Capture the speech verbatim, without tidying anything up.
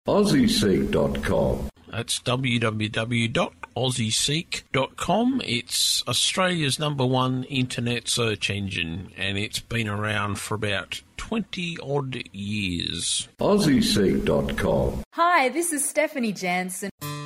aussie seek dot com. That's w w w dot aussie seek dot com. It's Australia's number one internet search engine, and it's been around for about twenty odd years. aussie seek dot com. Hi, this is Stephanie Jansen.